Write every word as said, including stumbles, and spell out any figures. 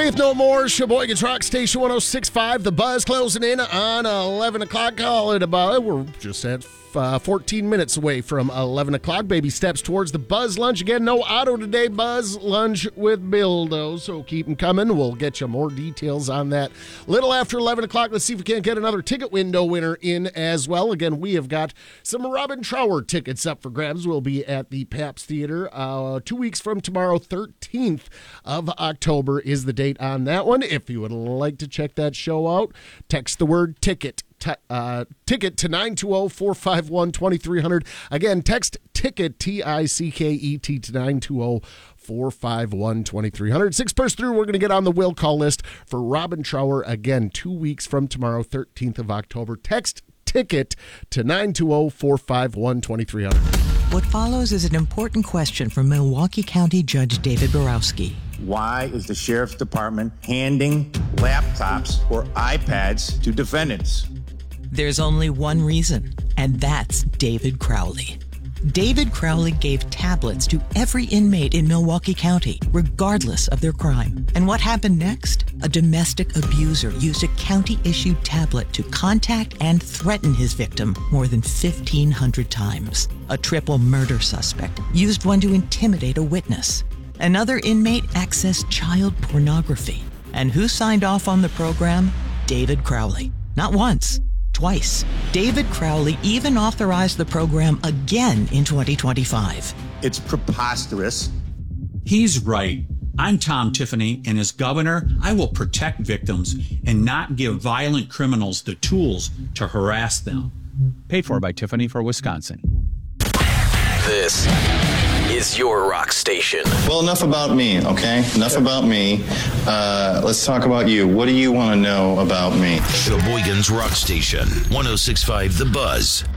Faith No More, Sheboygan's Rock Station one oh six point five. The Buzz closing in on eleven o'clock. Call it about, we're just at uh, fourteen minutes away from eleven o'clock. Baby steps towards the Buzz Lunch. Again, no auto today. Buzz Lunch with Bildo. So keep them coming. We'll get you more details on that little after eleven o'clock. Let's see if we can't get another ticket window winner in as well. Again, we have got some Robin Trower tickets up for grabs. We'll be at the Pabst Theater uh, two weeks from tomorrow. thirteenth of October is the date on that one. If you would like to check that show out, text the word ticket. T- uh, ticket to nine two zero, four five one, two three zero zero. Again, text ticket, T I C K E T, to nine two zero, four five one, two three zero zero. Six person through, we're going to get on the will call list for Robin Trower again two weeks from tomorrow, thirteenth of October. Text ticket to nine two zero, four five one, two three zero zero. What follows is an important question from Milwaukee County Judge David Borowski. Why is the Sheriff's Department handing laptops or iPads to defendants? There's only one reason, and that's David Crowley. David Crowley gave tablets to every inmate in Milwaukee County, regardless of their crime. And what happened next? A domestic abuser used a county-issued tablet to contact and threaten his victim more than fifteen hundred times. A triple murder suspect used one to intimidate a witness. Another inmate accessed child pornography. And who signed off on the program? David Crowley. Not once. Twice. David Crowley even authorized the program again in twenty twenty-five. It's preposterous. He's right. I'm Tom Tiffany, and as governor, I will protect victims and not give violent criminals the tools to harass them. Paid for by Tiffany for Wisconsin. This is your rock station. Well, enough about me, okay? Enough about me. Uh, let's talk about you. What do you want to know about me? Sheboygan's Rock Station, one oh six point five The Buzz.